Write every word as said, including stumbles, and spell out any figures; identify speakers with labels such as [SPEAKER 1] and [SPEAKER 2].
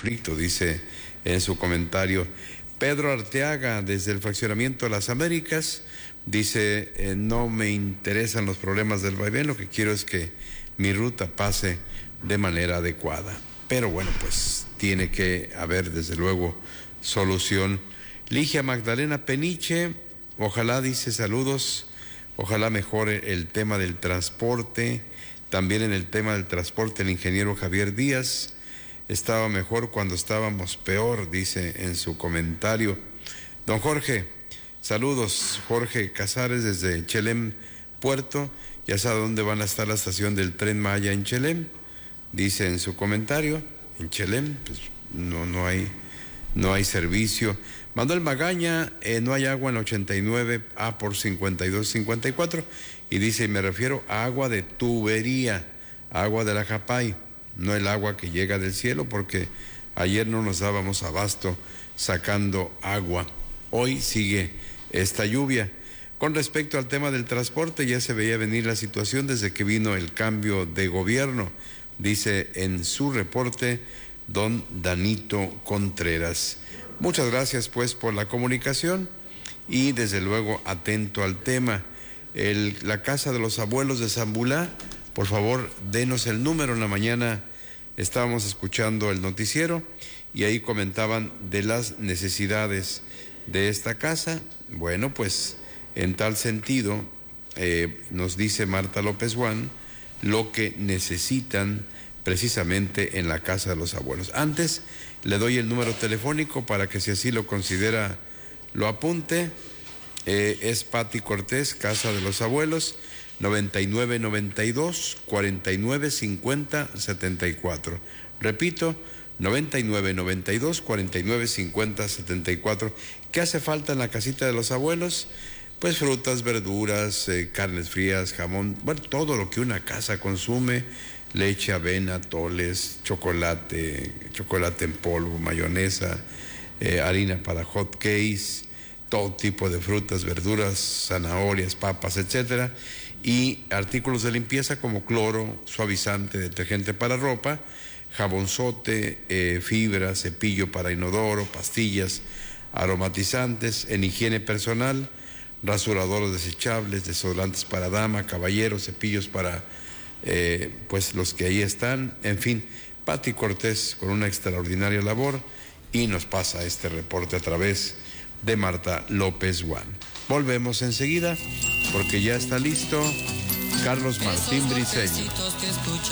[SPEAKER 1] conflicto, dice en su comentario. Pedro Arteaga, desde el fraccionamiento de las Américas, dice, eh, no me interesan los problemas del vaivén, lo que quiero es que mi ruta pase de manera adecuada. Pero bueno, pues tiene que haber desde luego solución. Ligia Magdalena Peniche, ojalá, dice, saludos, ojalá mejore el tema del transporte. También en el tema del transporte el ingeniero Javier Díaz, estaba mejor cuando estábamos peor, dice en su comentario. Don Jorge, saludos, Jorge Casares desde Chelem, Puerto, ya sabe dónde van a estar la estación del Tren Maya en Chelem, dice en su comentario. En Chelem, pues no, no hay, no hay servicio. Manuel Magaña, eh, no hay agua en ochenta y nueve A por cincuenta y dos cincuenta y cuatro, y dice, me refiero a agua de tubería, agua de la Japay, no el agua que llega del cielo, porque ayer no nos dábamos abasto sacando agua. Hoy sigue esta lluvia. Con respecto al tema del transporte, ya se veía venir la situación desde que vino el cambio de gobierno, dice en su reporte don Danito Contreras. Muchas gracias pues por la comunicación y desde luego atento al tema. El, la Casa de los Abuelos de Zambulá, por favor denos el número. En la mañana estábamos escuchando el noticiero y ahí comentaban de las necesidades de esta casa. Bueno, pues en tal sentido eh, nos dice Marta López Juan lo que necesitan precisamente en la Casa de los Abuelos. Antes le doy el número telefónico para que, si así lo considera, lo apunte. Eh, es Pati Cortés, Casa de los Abuelos, noventa y nueve noventa y dos cuarenta y nueve cincuenta setenta y cuatro. Repito, noventa y nueve noventa y dos cuarenta y nueve cincuenta setenta y cuatro. ¿Qué hace falta en la casita de los abuelos? Pues frutas, verduras, eh, carnes frías, jamón, bueno, todo lo que una casa consume. Leche, avena, toles, chocolate, chocolate en polvo, mayonesa, eh, harina para hot cakes, todo tipo de frutas, verduras, zanahorias, papas, etcétera, y artículos de limpieza como cloro, suavizante, detergente para ropa, jabonzote, eh, fibra, cepillo para inodoro, pastillas, aromatizantes, en higiene personal, rasuradores desechables, desodorantes para dama, caballero, cepillos para Eh, pues los que ahí están, en fin. Pati Cortés con una extraordinaria labor y nos pasa este reporte a través de Marta López Juan. Volvemos enseguida porque ya está listo Carlos Martín Briceño.